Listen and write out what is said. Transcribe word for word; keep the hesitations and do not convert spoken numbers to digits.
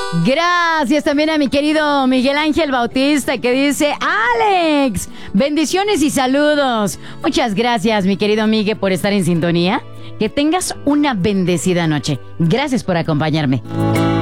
Gracias también a mi querido Miguel Ángel Bautista, que dice: Alex, bendiciones y saludos. Muchas gracias, mi querido Miguel, por estar en sintonía. Que tengas una bendecida noche. Gracias por acompañarme.